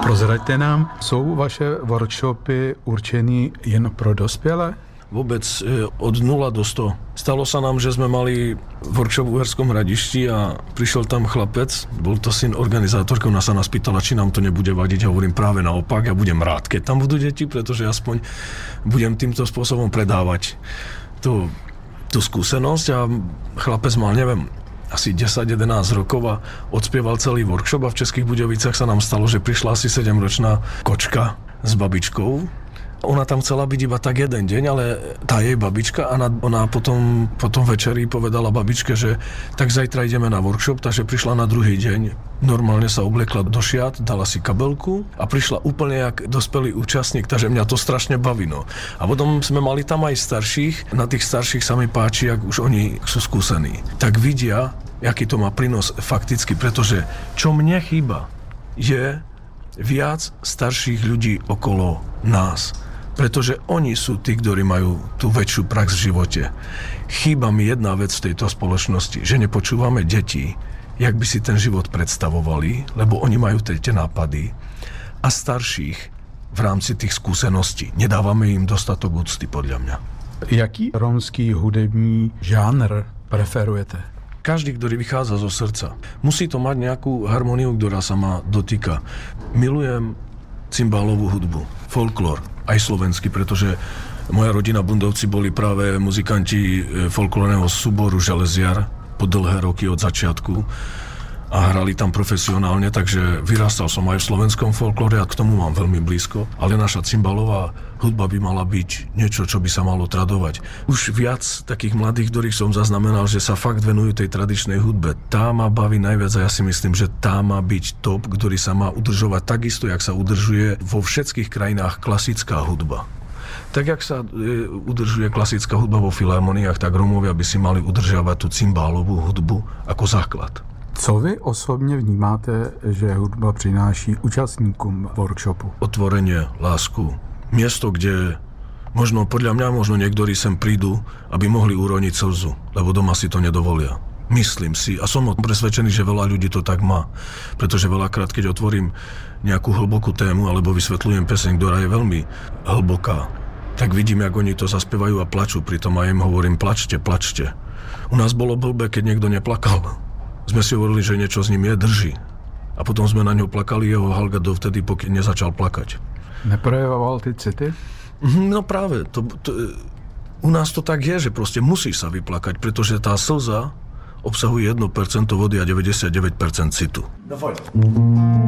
Prozraďte nám, jsou vaše workshopy určený jen pro dospělé? Vôbec od 0 do 100. Stalo sa nám, že sme mali workshop v Uherskom Hradišti a prišiel tam chlapec, bol to syn organizátorky, ona sa nás pýtala, či nám to nebude vadiť. Hovorím práve naopak, ja budem rád, keď tam budú deti, pretože aspoň budem týmto spôsobom predávať tú skúsenosť a chlapec mal, neviem, asi 10-11 rokov a odspieval celý workshop a v Českých Budějovicách sa nám stalo, že prišla asi 7-ročná kočka s babičkou. Ona tam chcela byť iba tak jeden deň, ale tá jej babička, ona potom večeri povedala babičke, že tak zajtra ideme na workshop, takže prišla na druhý deň. Normálne sa obliekla do šiat, dala si kabelku a prišla úplne jak dospelý účastník, takže mňa to strašne baví. No. A potom sme mali tam aj starších, na tých starších sa mi páči, jak už oni sú skúsení. Tak vidia, aký to má prínos fakticky, pretože čo mne chýba, je viac starších ľudí okolo nás. Pretože oni sú tí, ktorí majú tú väčšiu prax v živote. Chýba mi jedna vec v tejto spoločnosti, že nepočúvame deti, jak by si ten život predstavovali, lebo oni majú tie nápady. A starších v rámci tých skúseností nedávame im dostatok úcty, podľa mňa. Jaký romský hudební žánr preferujete? Každý, ktorý vychádza zo srdca. Musí to mať nejakú harmóniu, ktorá sa ma dotýka. Milujem cymbálovú hudbu, folklór, aj slovenský, pretože moja rodina Bundovci boli práve muzikanti folklórneho súboru Železiar po dlhé roky od začiatku a hrali tam profesionálne, takže vyrastal som aj v slovenskom folklóre a k tomu mám veľmi blízko, ale naša cymbálová hudba by mala byť niečo, čo by sa malo tradovať. Už viac takých mladých, ktorých som zaznamenal, že sa fakt venujú tej tradičnej hudbe. Tá ma baví najviac a ja si myslím, že tá má byť top, ktorý sa má udržovať takisto, jak sa udržuje vo všetkých krajinách klasická hudba. Tak, jak sa udržuje klasická hudba vo filharmoniách, tak Romovia by si mali udržiavať tú cymbálovú hudbu ako základ. Co vy osobně vnímáte, že hudba přináší účastníkům workshopu? Otvorenie, lásku. Miesto, kde podľa mňa niektorí sem prídu, aby mohli uroniť slzu, lebo doma si to nedovolia. Myslím si a som presvedčený, že veľa ľudí to tak má. Pretože veľakrát, keď otvorím nejakú hlbokú tému alebo vysvetľujem peseň, ktorá je veľmi hlboká, tak vidím, jak oni to zaspievajú a plačú. Pritom aj im hovorím, plačte, plačte. U nás bolo blbé, keď niekto neplakal. Sme si hovorili, že niečo s ním je, drží. A potom sme na ňo plakali jeho halga dovtedy, pokým nezačal plakať. Neprojevoval ty city? No práve. U nás to tak je, že proste musíš sa vyplakať, pretože tá slza obsahuje 1% vody a 99% citu.